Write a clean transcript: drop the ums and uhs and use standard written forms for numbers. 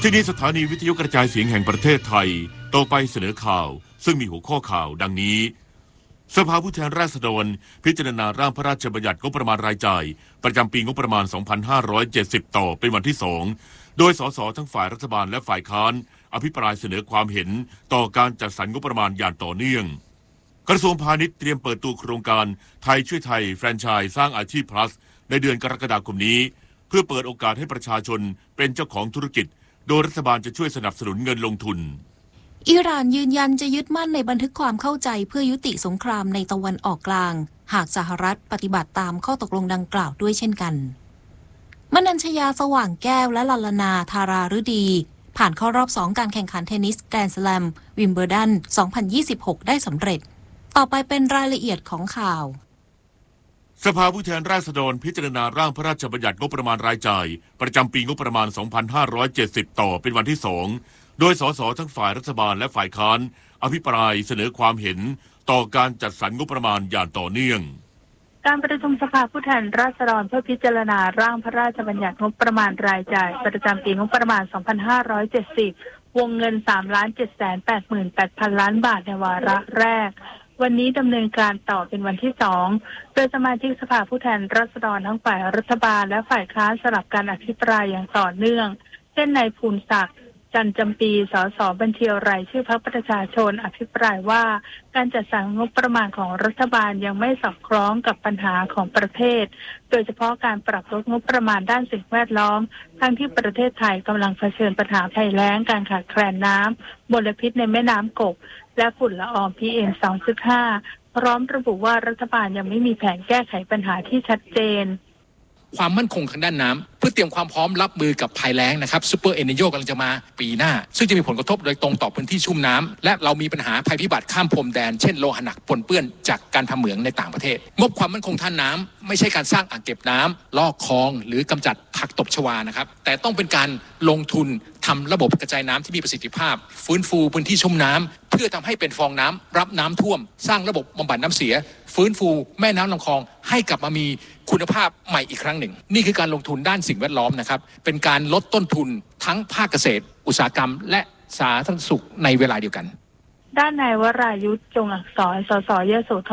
ที่นี้สถานีวิทยุกระจายเสียงแห่งประเทศไทยต่อไปเสนอข่าวซึ่งมีหัวข้อข่าวดังนี้สภาผู้แทนราษฎรพิจารณาร่างพระราชบัญญัติงบประมาณรายจ่ายประจำปีงบประมาณ 2570 ต่อเป็นวันที่ 2โดยสสทั้งฝ่ายรัฐบาลและฝ่ายค้านอภิปรายเสนอความเห็นต่อการจัดสรรงบประมาณอย่างต่อเนื่องกระทรวงพาณิชย์เตรียมเปิดตัวโครงการไทยช่วยไทยแฟรนไชส์สร้างอาชีพ plus ในเดือนกรกฎาคมนี้เพื่อเปิดโอกาสให้ประชาชนเป็นเจ้าของธุรกิจโดยรัฐบาลจะช่วยสนับสนุนเงินลงทุนอิหร่านยืนยันจะยึดมั่นในบันทึกความเข้าใจเพื่อยุติสงครามในตะวันออกกลางหากสหรัฐปฏิบัติตามข้อตกลงดังกล่าวด้วยเช่นกันมนัญชยาสว่างแก้วและลลนาธาราฤดีผ่านเข้ารอบ2การแข่งขันเทนนิสแกรนด์สแลมวิมเบิลดัน 2026 ได้สำเร็จต่อไปเป็นรายละเอียดของข่าวสภาผู้แทนราษฎรพิจารณาร่างพระราชบัญญัติงบประมาณรายจ่ายประจำปีงบประมาณ 2570 ต่อเป็นวันที่ 2โดยสสทั้งฝ่ายรัฐบาลและฝ่ายค้านอภิปรายเสนอความเห็นต่อการจัดสรรงบประมาณอย่างต่อเนื่องการประชุมสภาผู้แทนราษฎรเพื่อพิจารณาร่างพระราชบัญญัติงบประมาณรายจ่ายประจำปีงบประมาณ 2570 วงเงิน 3,788,000 ล้านบาทในวาระแรกวันนี้ดำเนินการต่อเป็นวันที่2โดยสมาชิกสภาผู้แทนราษฎรทั้งฝ่ายรัฐบาลและฝ่ายค้านสลับการอภิปรายอย่างต่อเนื่องเช่นนายภูนศักดิ์จันจำปีสสบัญชีรายชื่อพรรคประชาชนอภิปรายว่าการจัดสรรงบประมาณของรัฐบาลยังไม่สอดคล้องกับปัญหาของประเทศโดยเฉพาะการปรับลดงบประมาณด้านสิ่งแวดล้อมทั้งที่ประเทศไทยกำลังเผชิญปัญหาภัยแล้งการขาดแคลนน้ำมลพิษในแม่น้ำกกและฝุ่นละออง PM 2.5 พร้อมระบุว่ารัฐบาลยังไม่มีแผนแก้ไขปัญหาที่ชัดเจนความมั่นคงทางด้านน้ำเพื่อเตรียมความพร้อมรับมือกับภัยแล้งนะครับซูเปอร์เอลนิโญกำลังจะมาปีหน้าซึ่งจะมีผลกระทบโดยตรงต่อพื้นที่ชุ่มน้ำและเรามีปัญหาภัยพิบัติข้ามพรมแดนเช่นโลหะหนักปนเปื้อนจากการทำเหมืองในต่างประเทศงบความมั่นคงทางน้ำไม่ใช่การสร้างอ่างเก็บน้ำลอกคลองหรือกำจัดผักตบชวานะครับแต่ต้องเป็นการลงทุนทำระบบกระจายน้ำที่มีประสิทธิภาพฟื้นฟูพื้นที่ชุ่มน้ำเพื่อทำให้เป็นฟองน้ำรับน้ำท่วมสร้างระบบบำบัดน้ำเสียฟื้นฟูแม่น้ำลำคลองให้กลับมามีคุณภาพใหม่อีกครั้งหนึ่งนี่คือการลงทุนด้านสิ่งแวดล้อมนะครับเป็นการลดต้นทุนทั้งภาคเกษตรอุตสาหกรรมและสาธารณสุขในเวลาเดียวกันด้านนายวรายุทธจงอักษรสสยโสธร